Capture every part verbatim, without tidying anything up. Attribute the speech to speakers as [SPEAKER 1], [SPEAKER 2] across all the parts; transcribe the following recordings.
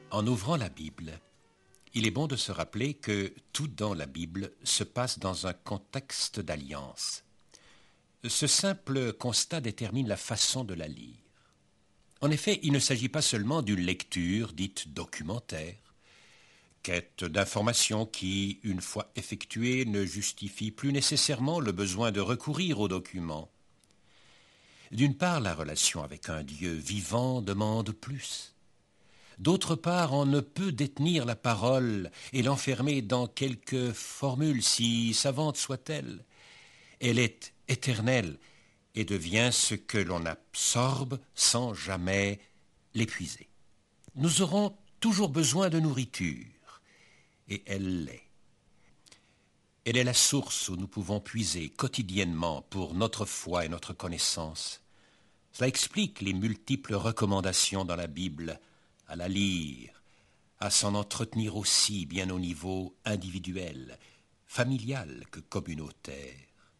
[SPEAKER 1] En ouvrant la Bible, il est bon de se rappeler que tout dans la Bible se passe dans un contexte d'alliance. Ce simple constat détermine la façon de la lire. En effet, il ne s'agit pas seulement d'une lecture dite documentaire, quête d'informations qui, une fois effectuée, ne justifie plus nécessairement le besoin de recourir aux documents. D'une part, la relation avec un Dieu vivant demande plus. D'autre part, on ne peut détenir la parole et l'enfermer dans quelque formule, si savante soit-elle. Elle est éternelle et devient ce que l'on absorbe sans jamais l'épuiser. Nous aurons toujours besoin de nourriture, et elle l'est. Elle est la source où nous pouvons puiser quotidiennement pour notre foi et notre connaissance. Cela explique les multiples recommandations dans la Bible à la lire, à s'en entretenir aussi bien au niveau individuel, familial que communautaire.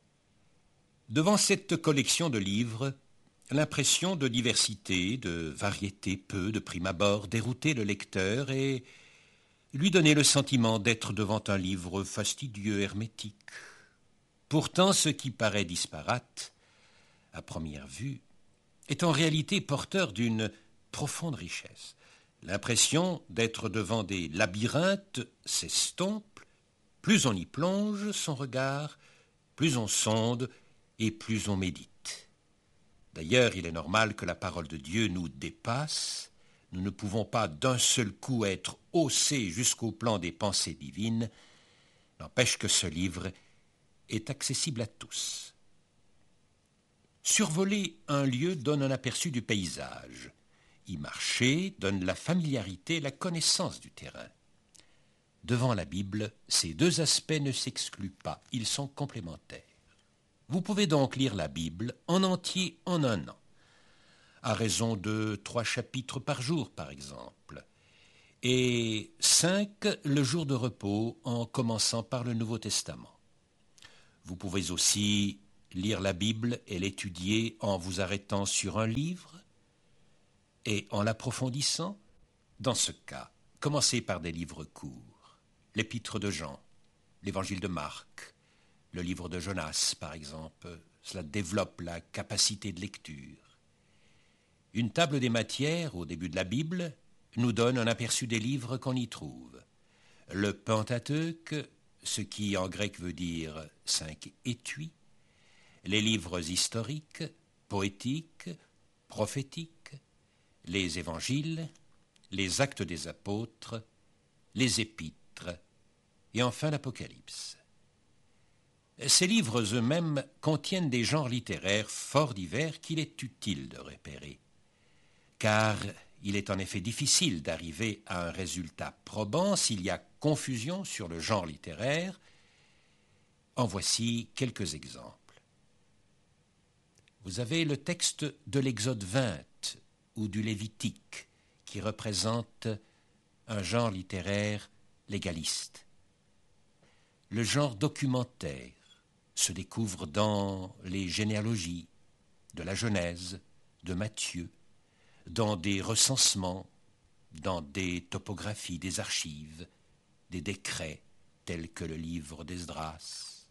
[SPEAKER 1] Devant cette collection de livres, l'impression de diversité, de variété peut, de prime abord, dérouter le lecteur et lui donner le sentiment d'être devant un livre fastidieux, hermétique. Pourtant, ce qui paraît disparate, à première vue, est en réalité porteur d'une profonde richesse. L'impression d'être devant des labyrinthes s'estompe, plus on y plonge son regard, plus on sonde et plus on médite. D'ailleurs, il est normal que la parole de Dieu nous dépasse. Nous ne pouvons pas d'un seul coup être haussés jusqu'au plan des pensées divines. N'empêche que ce livre est accessible à tous. Survoler un lieu donne un aperçu du paysage. Y marcher donne la familiarité et la connaissance du terrain. Devant la Bible, ces deux aspects ne s'excluent pas, ils sont complémentaires. Vous pouvez donc lire la Bible en entier en un an, à raison de trois chapitres par jour, par exemple, et cinq le jour de repos en commençant par le Nouveau Testament. Vous pouvez aussi lire la Bible et l'étudier en vous arrêtant sur un livre et en l'approfondissant. Dans ce cas, commencez par des livres courts, l'Épître de Jean, l'Évangile de Marc, le livre de Jonas, par exemple. Cela développe la capacité de lecture. Une table des matières, au début de la Bible, nous donne un aperçu des livres qu'on y trouve. Le Pentateuque, ce qui en grec veut dire cinq étuis, les livres historiques, poétiques, prophétiques, les évangiles, les actes des apôtres, les épîtres et enfin l'Apocalypse. Ces livres eux-mêmes contiennent des genres littéraires fort divers qu'il est utile de repérer, car il est en effet difficile d'arriver à un résultat probant s'il y a confusion sur le genre littéraire. En voici quelques exemples. Vous avez le texte de l'Exode vingt ou du Lévitique, qui représente un genre littéraire légaliste. Le genre documentaire se découvre dans les généalogies de la Genèse, de Matthieu, dans des recensements, dans des topographies, des archives, des décrets tels que le livre d'Esdras.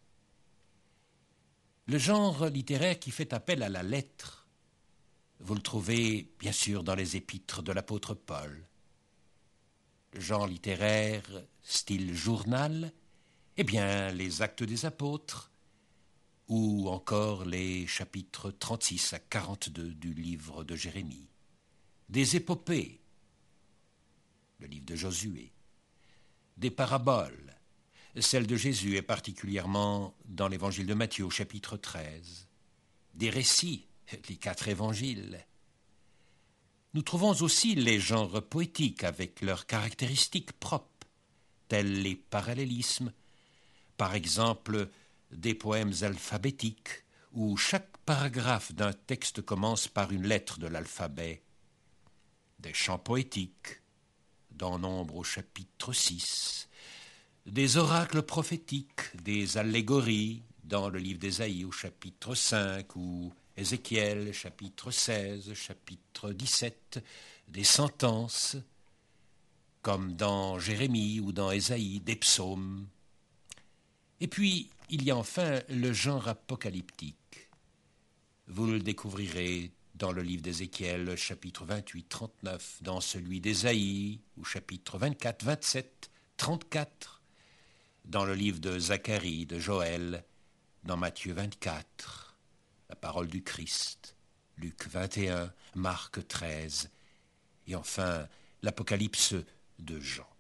[SPEAKER 1] Le genre littéraire qui fait appel à la lettre, vous le trouvez bien sûr dans les épîtres de l'apôtre Paul. Le genre littéraire style journal, eh bien les Actes des apôtres, ou encore les chapitres trente-six à quarante-deux du livre de Jérémie. Des épopées, le livre de Josué, des paraboles, celle de Jésus est particulièrement dans l'évangile de Matthieu au chapitre treize, des récits, les quatre évangiles. Nous trouvons aussi les genres poétiques avec leurs caractéristiques propres, tels les parallélismes, par exemple des poèmes alphabétiques où chaque paragraphe d'un texte commence par une lettre de l'alphabet, des chants poétiques, dans Nombre au chapitre six, des oracles prophétiques, des allégories, dans le livre d'Ésaïe au chapitre cinq, ou Ézéchiel, chapitre seize, chapitre dix-sept, des sentences. comme dans Jérémie ou dans Ésaïe, des psaumes. Et puis, il y a enfin le genre apocalyptique. Vous le découvrirez dans le livre d'Ézéchiel, chapitre vingt-huit, trente-neuf, dans celui d'Ésaïe, ou chapitre vingt-quatre, vingt-sept, trente-quatre, dans le livre de Zacharie, de Joël, dans Matthieu vingt-quatre, la parole du Christ, Luc vingt et un, Marc treize, et enfin l'Apocalypse de Jean.